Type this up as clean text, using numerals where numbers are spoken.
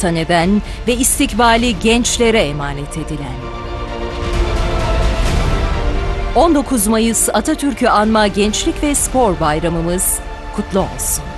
vatan eden ve istikbali gençlere emanet edilen. 19 Mayıs Atatürk'ü anma Gençlik ve Spor Bayramımız kutlu olsun.